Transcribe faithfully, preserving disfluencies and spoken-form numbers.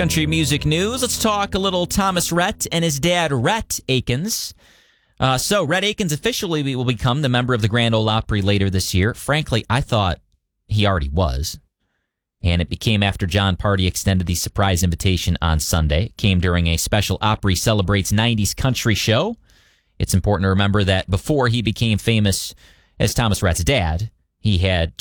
country music news. Let's talk a little Thomas Rhett and his dad, Rhett Akins. Uh, so, Rhett Akins officially will become the member of the Grand Ole Opry later this year. Frankly, I thought he already was. And it became after John Party extended the surprise invitation on Sunday. It came during a special Opry Celebrates nineties Country show. It's important to remember that before he became famous as Thomas Rhett's dad, he had